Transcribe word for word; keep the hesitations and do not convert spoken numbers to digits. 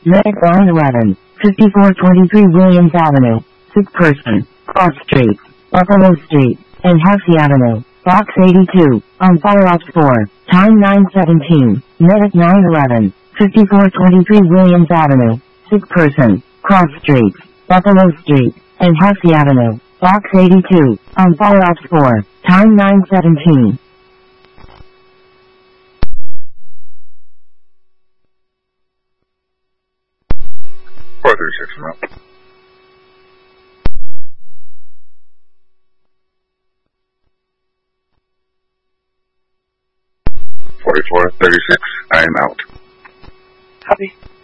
Medic line eleven, fifty-four twenty-three Williams Avenue, sick person, Cross Street, Buffalo Street, and Housey Avenue, Box eighty-two, on follow-ups four, time nine seventeen, Medic nine eleven, fifty-four twenty-three Williams Avenue, sick person, Cross Street, Buffalo Street, and Housey Avenue, Box eighty-two, on follow-ups four, time nine seventeen. four thirty-six route. forty-four thirty-six, I am out. Copy.